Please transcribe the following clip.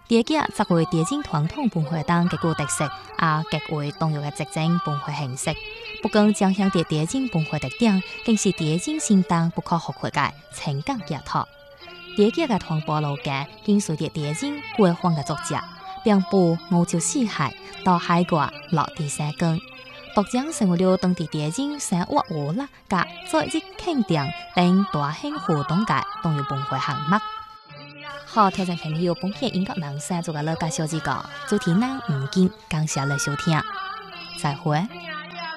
第二则为电竞传统文化等嘅个特色，极为重要嘅特征文化形式。不仅彰显啲电竞文化特点，更是电竞行当不可或缺嘅情感寄托。第二嘅传播路径，跟随啲电竞规范嘅作者，并步欧洲四海到海外落地生根。独将成为了当地电竞生活娱乐甲在日庆典等大型活动嘅重要文化项目。好，听众朋友，本片音乐人生做个了介绍几个主题呢，唔见感谢来收听，再会。